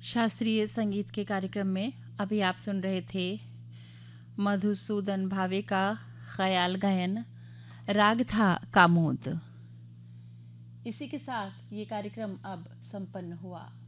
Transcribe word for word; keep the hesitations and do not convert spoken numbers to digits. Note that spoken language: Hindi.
शास्त्रीय संगीत के कार्यक्रम में अभी आप सुन रहे थे मधुसूदन भावे का ख्याल गायन। राग था कामोद। इसी के साथ ये कार्यक्रम अब संपन्न हुआ।